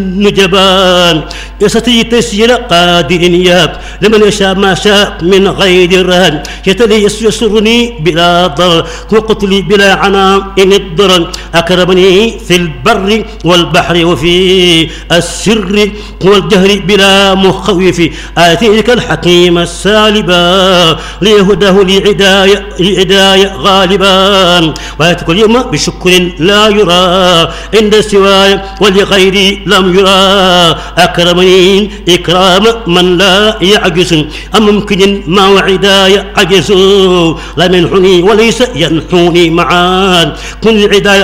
نجبان يستطيع تسجيل قادر ياب لمن يشاء ما شاء من غير رهن يتلي يسرني بلا ضرر وقتلي بلا عناء إن الضرر أكرمني في البر والبحر وفي السر والجهر بلا مخوف آتيك الحكيم السالبا ليهداه لعداية غالبا وآتيك اليوم بشكر لا يرى عند سواي ولغيري لم يرى أكرمني إكرام من لا يعجز أم ممكن ما وعداي عجز لا منحني وليس ينحوني معان كن العداية